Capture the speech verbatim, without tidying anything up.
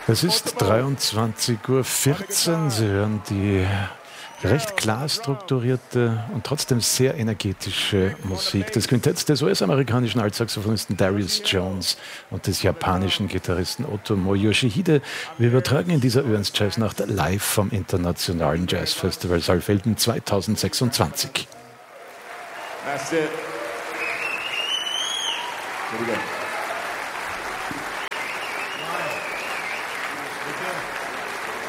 Es ist dreiundzwanzig Uhr vierzehn. Sie hören die recht klar strukturierte und trotzdem sehr energetische Musik des Quintetts des U S-amerikanischen Altsaxophonisten Darius Jones und des japanischen Gitarristen Otomo Yoshihide. Wir übertragen in dieser Ö eins Jazznacht live vom Internationalen Jazzfestival Saalfelden zweitausendsechsundzwanzig. That's it. Here we go.